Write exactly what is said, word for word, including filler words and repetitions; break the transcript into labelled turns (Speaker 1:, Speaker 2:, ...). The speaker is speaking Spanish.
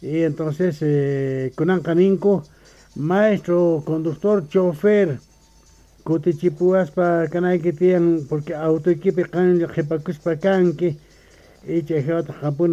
Speaker 1: Y entonces, eh, kunan kaninku, maestro, conductor, chofer, kutichipuaspa kanayki tiyan, porque auto equipe kan jepakuspa kanki, y chayjawata japuna